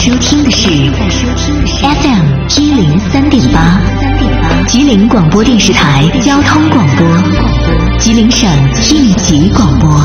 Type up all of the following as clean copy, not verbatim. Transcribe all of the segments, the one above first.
收听的是 FM 103.8，吉林广播电视台交通广播，吉林省应急广播。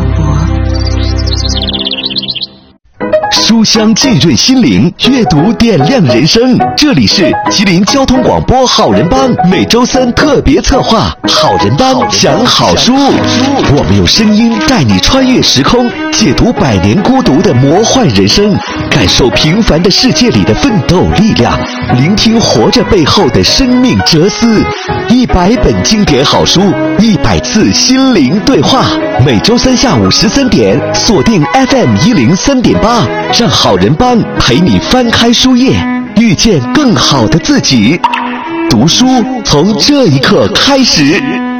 书香浸润心灵，阅读点亮人生。这里是吉林交通广播好人帮每周三特别策划好人帮讲好书。我们用声音带你穿越时空，解读百年孤独的魔幻人生，感受平凡的世界里的奋斗力量，聆听活着背后的生命哲思。100本经典好书，100次心灵对话。每周三下午13点，锁定 FM 103.8，让好人帮陪你翻开书页，遇见更好的自己。读书从这一刻开始。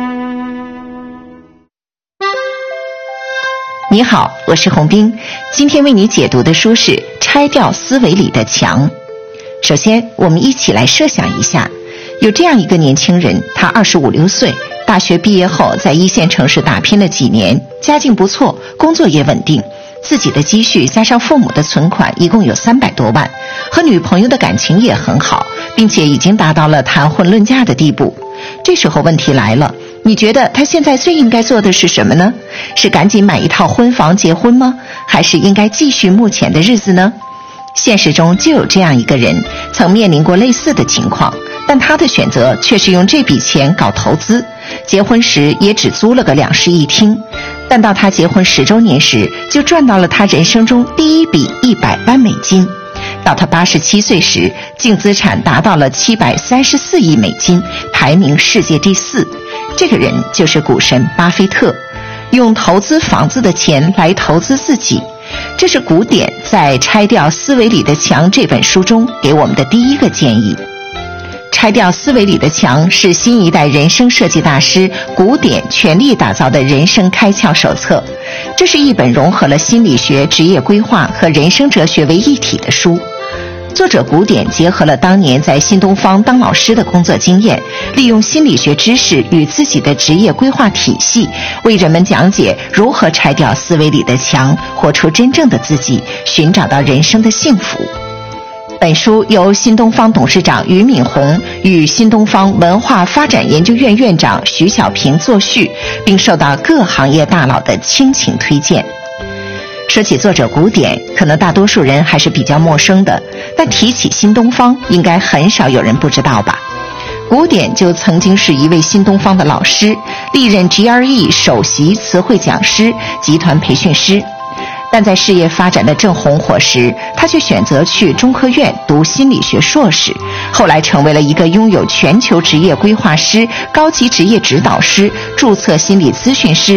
你好，我是洪斌，今天为你解读的书是《拆掉思维里的墙》。首先，我们一起来设想一下，有这样一个年轻人，他25、6岁，大学毕业后在一线城市打拼了几年，家境不错，工作也稳定，自己的积蓄加上父母的存款一共有300多万，和女朋友的感情也很好，并且已经达到了谈婚论嫁的地步。这时候问题来了，你觉得他现在最应该做的是什么呢？是赶紧买一套婚房结婚吗？还是应该继续目前的日子呢？现实中就有这样一个人，曾面临过类似的情况，但他的选择却是用这笔钱搞投资，结婚时也只租了个2室1厅，但到他结婚10周年时，就赚到了他人生中第一笔100万美金。到他87岁时，净资产达到了734亿美金，排名世界第4。这个人就是股神巴菲特，用投资房子的钱来投资自己。这是古典在《拆掉思维里的墙》这本书中给我们的第一个建议。拆掉思维里的墙是新一代人生设计大师古典全力打造的人生开窍手册。这是一本融合了心理学、职业规划和人生哲学为一体的书。作者古典结合了当年在新东方当老师的工作经验，利用心理学知识与自己的职业规划体系，为人们讲解如何拆掉思维里的墙，活出真正的自己，寻找到人生的幸福。本书由新东方董事长俞敏洪与新东方文化发展研究院院长徐小平作序，并受到各行业大佬的倾情推荐。说起作者古典，可能大多数人还是比较陌生的，但提起新东方，应该很少有人不知道吧。古典就曾经是一位新东方的老师，历任 GRE 首席词汇讲师、集团培训师。但在事业发展的正红火时，他却选择去中科院读心理学硕士，后来成为了一个拥有全球职业规划师、高级职业指导师、注册心理咨询师